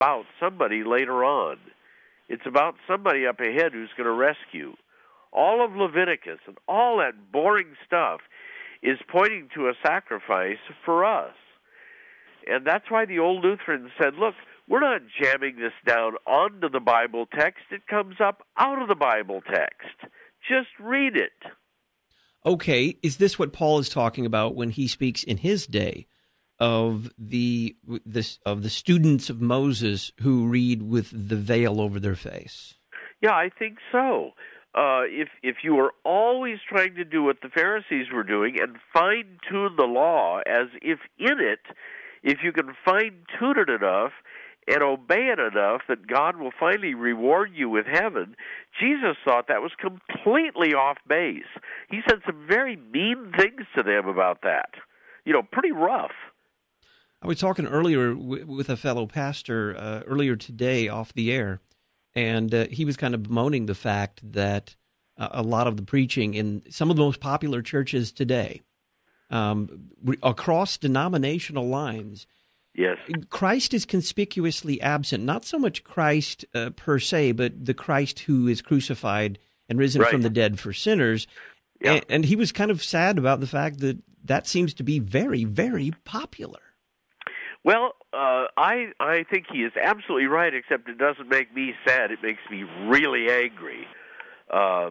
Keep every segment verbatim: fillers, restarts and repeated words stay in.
about somebody later on. It's about somebody up ahead who's going to rescue. All of Leviticus and all that boring stuff is pointing to a sacrifice for us. And that's why the old Lutherans said, look, we're not jamming this down onto the Bible text. It comes up out of the Bible text. Just read it. Okay, is this what Paul is talking about when he speaks in his day of the this of the students of Moses who read with the veil over their face? Yeah, I think so. Uh, if if you were always trying to do what the Pharisees were doing and fine-tune the law as if in it, if you can fine-tune it enough and obey it enough that God will finally reward you with heaven, Jesus thought that was completely off base. He said some very mean things to them about that. You know, pretty rough. I was talking earlier w- with a fellow pastor uh, earlier today off the air, and uh, he was kind of bemoaning the fact that uh, a lot of the preaching in some of the most popular churches today, um, re- across denominational lines, yes, Christ is conspicuously absent. Not so much Christ uh, per se, but the Christ who is crucified and risen right. from the dead for sinners. Yeah. And, and he was kind of sad about the fact that that seems to be very, very popular. Well, uh, I I think he is absolutely right, except it doesn't make me sad. It makes me really angry. Uh,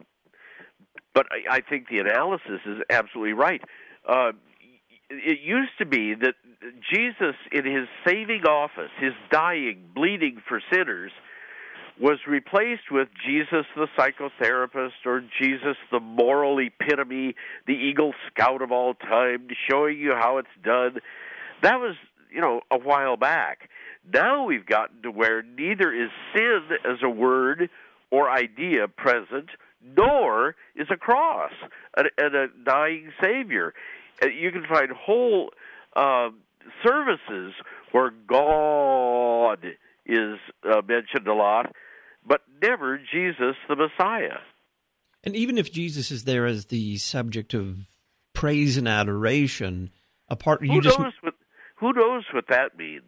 but I, I think the analysis is absolutely right. Uh, it used to be that Jesus, in his saving office, his dying, bleeding for sinners, was replaced with Jesus the psychotherapist or Jesus the moral epitome, the Eagle Scout of all time, showing you how it's done. That was, you know, a while back. Now we've gotten to where neither is sin as a word or idea present, nor is a cross and, and a dying Savior. You can find whole uh, services where God is uh, mentioned a lot, but never Jesus the Messiah. And even if Jesus is there as the subject of praise and adoration, apart you who just knows what who knows what that means?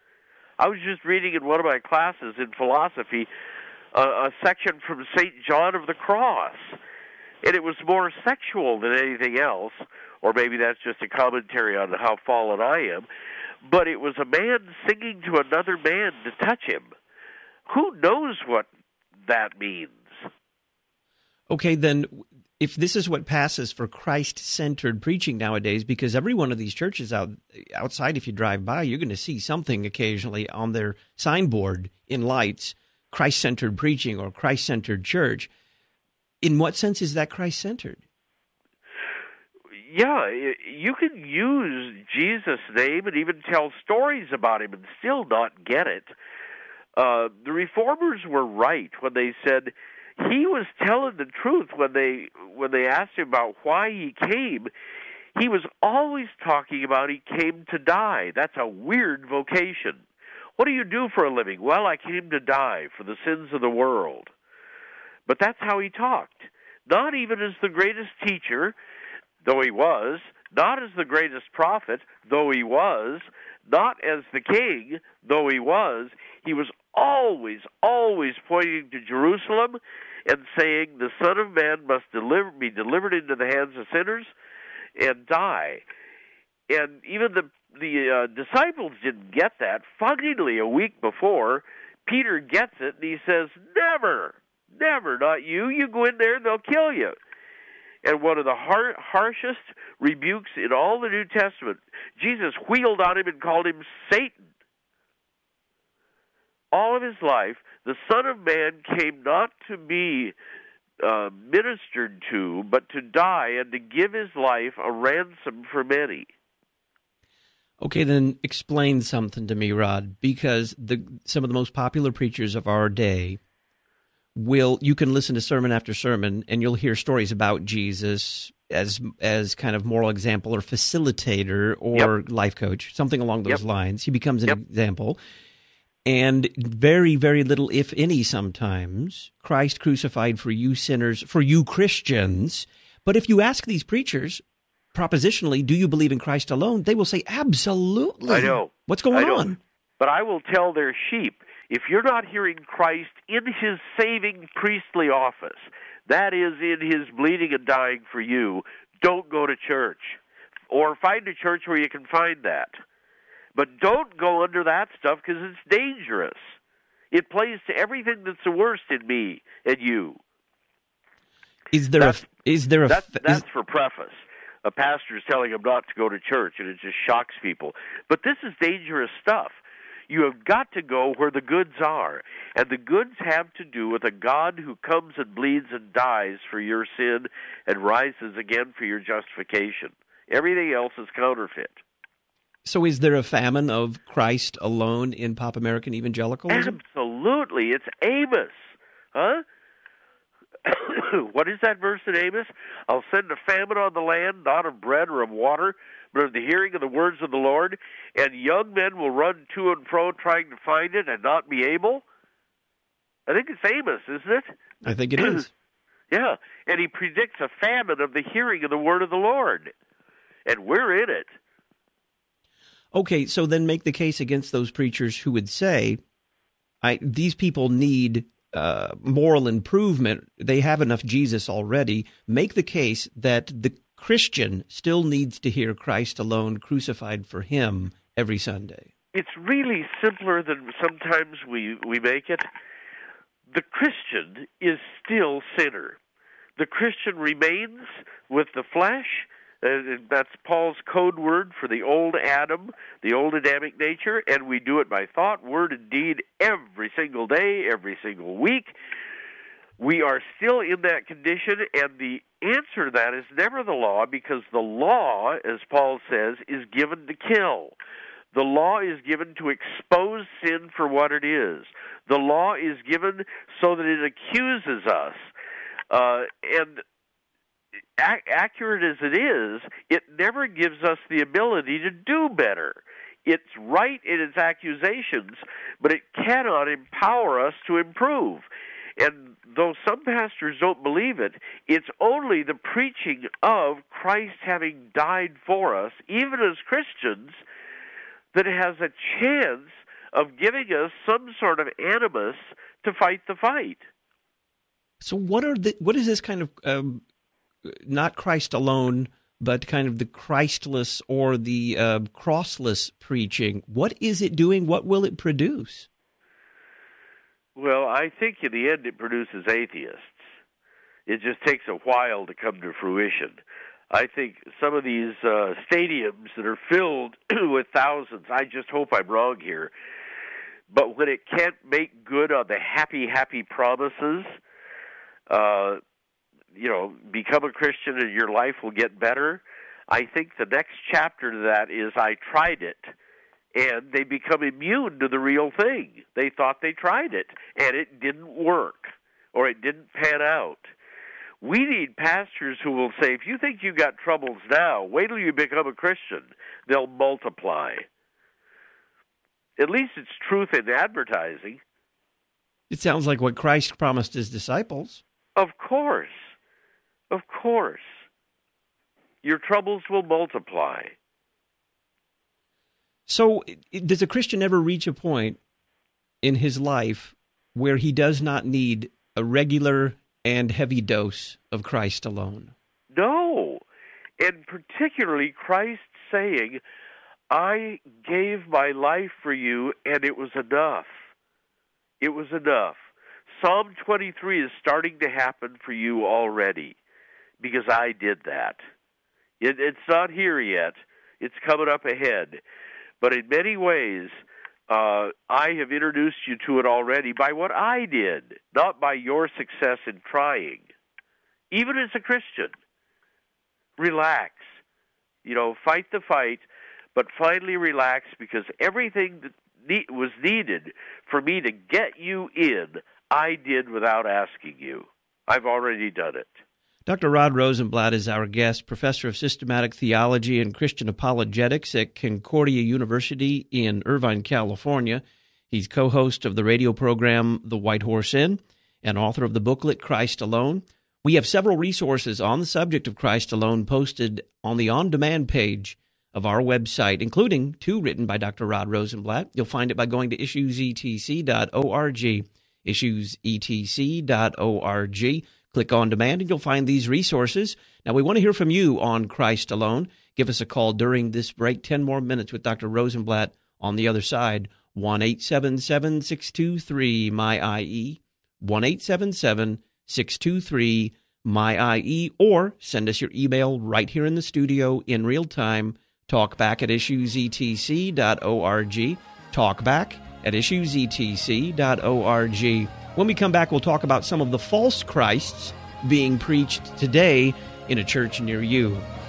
I was just reading in one of my classes in philosophy uh, a section from Saint John of the Cross, and it was more sexual than anything else. Or maybe that's just a commentary on how fallen I am. But it was a man singing to another man to touch him. Who knows what that means? Okay, then, if this is what passes for Christ-centered preaching nowadays, because every one of these churches out outside, if you drive by, you're going to see something occasionally on their signboard in lights, Christ-centered preaching or Christ-centered church. In what sense is that Christ-centered? Yeah, you can use Jesus' name and even tell stories about him and still not get it. Uh, the Reformers were right when they said he was telling the truth when they when they asked him about why he came. He was always talking about he came to die. That's a weird vocation. What do you do for a living? Well, I came to die for the sins of the world. But that's how he talked. Not even as the greatest teacher, though he was, not as the greatest prophet, though he was, not as the king, though he was. He was always, always pointing to Jerusalem and saying the Son of Man must deliver, be delivered into the hands of sinners and die. And even the the uh, disciples didn't get that. Finally, a week before, Peter gets it, and he says, never, never, not you. You go in there and they'll kill you. And one of the har- harshest rebukes in all the New Testament, Jesus wheeled on him and called him Satan. All of his life, the Son of Man came not to be uh, ministered to, but to die and to give his life a ransom for many. Okay, then explain something to me, Rod, because the some of the most popular preachers of our day will, you can listen to sermon after sermon, and you'll hear stories about Jesus as as kind of moral example or facilitator or Yep. life coach, something along those Yep. lines. He becomes an Yep. example. And very, very little, if any, sometimes, Christ crucified for you sinners, for you Christians. But if you ask these preachers, propositionally, do you believe in Christ alone? They will say, absolutely. I know. What's going I know. on? But I will tell their sheep, If you're not hearing Christ in his saving priestly office, that is, in his bleeding and dying for you, don't go to church. Or find a church where you can find that. But don't go under that stuff because it's dangerous. It plays to everything that's the worst in me and you. Is there that's, a... Is there a that's, that's is, for preface. A pastor is telling him not to go to church, and it just shocks people. But this is dangerous stuff. You have got to go where the goods are. And the goods have to do with a God who comes and bleeds and dies for your sin and rises again for your justification. Everything else is counterfeit. So is there a famine of Christ alone in pop American evangelicalism? Absolutely. It's Amos. Huh? What is that verse in Amos? I'll send a famine on the land, not of bread or of water, but of the hearing of the words of the Lord, and young men will run to and fro trying to find it and not be able. I think it's Amos, isn't it? I think it is. Yeah, and he predicts a famine of the hearing of the word of the Lord, and we're in it. Okay, so then make the case against those preachers who would say, I, these people need uh, moral improvement. They have enough Jesus already. Make the case that the Christian still needs to hear Christ alone crucified for him every Sunday. It's really simpler than sometimes we, we make it. The Christian is still sinner. The Christian remains with the flesh. Uh, that's Paul's code word for the old Adam, the old Adamic nature, and we do it by thought, word, and deed every single day, every single week. We are still in that condition, and the answer to that is never the law, because the law, as Paul says, is given to kill. The law is given to expose sin for what it is. The law is given so that it accuses us. Uh, and ac- accurate as it is, it never gives us the ability to do better. It's right in its accusations, but it cannot empower us to improve. And though some pastors don't believe it, it's only the preaching of Christ having died for us, even as Christians, that has a chance of giving us some sort of animus to fight the fight. So what are the what is this kind of um, not Christ alone, but kind of the Christless or the uh, crossless preaching? What is it doing? What will it produce? Well, I think in the end it produces atheists. It just takes a while to come to fruition. I think some of these uh, stadiums that are filled with thousands, I just hope I'm wrong here, but when it can't make good on the happy, happy promises, uh, you know, become a Christian and your life will get better, I think the next chapter to that is I tried it. And they become immune to the real thing. They thought they tried it, and it didn't work, or it didn't pan out. We need pastors who will say, if you think you've got troubles now, wait till you become a Christian. They'll multiply. At least it's truth in advertising. It sounds like what Christ promised his disciples. Of course. Of course. Your troubles will multiply. So does a Christian ever reach a point in his life where he does not need a regular and heavy dose of Christ alone? No. And particularly Christ saying, I gave my life for you and it was enough. It was enough. Psalm twenty-three is starting to happen for you already because I did that. It, it's not here yet. It's coming up ahead. But in many ways, uh, I have introduced you to it already by what I did, not by your success in trying. Even as a Christian, relax. You know, fight the fight, but finally relax, because everything that ne- was needed for me to get you in, I did without asking you. I've already done it. Doctor Rod Rosenblatt is our guest, professor of systematic theology and Christian apologetics at Concordia University in Irvine, California. He's co-host of the radio program The White Horse Inn and author of the booklet Christ Alone. We have several resources on the subject of Christ Alone posted on the on-demand page of our website, including two written by Doctor Rod Rosenblatt. You'll find it by going to issues e t c dot org, issues e t c dot org. Click on demand, and you'll find these resources. Now, we want to hear from you on Christ Alone. Give us a call during this break. Ten more minutes with Doctor Rosenblatt on the other side. one eight seven seven, six two three, M Y I E. one eight seven seven, six two three, M Y I E. Or send us your email right here in the studio in real time. Talkback at issues e t c dot org. Talkback at issues e t c dot org. When we come back, we'll talk about some of the false Christs being preached today in a church near you.